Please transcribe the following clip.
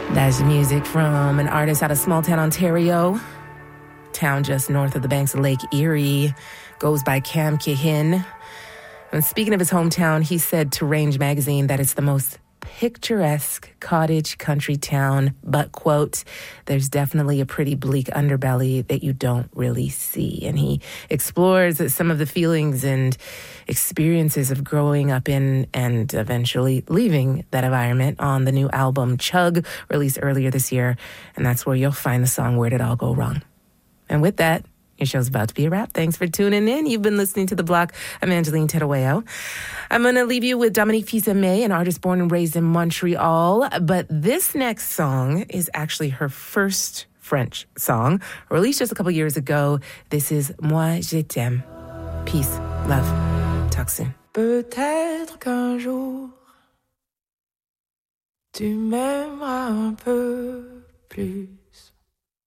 That's music from an artist out of small town Ontario, town just north of the banks of Lake Erie, goes by Cam Kehin. And speaking of his hometown, he said to Range magazine that it's the most picturesque cottage country town, but, quote, there's definitely a pretty bleak underbelly that you don't really see. And he explores some of the feelings and experiences of growing up in and eventually leaving that environment on the new album Chug, released earlier this year. And that's where you'll find the song Where Did It All Go Wrong? And with that, your show's about to be a wrap. Thanks for tuning in. You've been listening to The Block. I'm Angeline Tedaweo. I'm going to leave you with Dominique Fils-Aimé, an artist born and raised in Montreal. But this next song is actually her first French song, released just a couple years ago. This is Moi, je t'aime. Peace, love. Talk soon. Peut-être qu'un jour, tu m'aimeras un peu plus.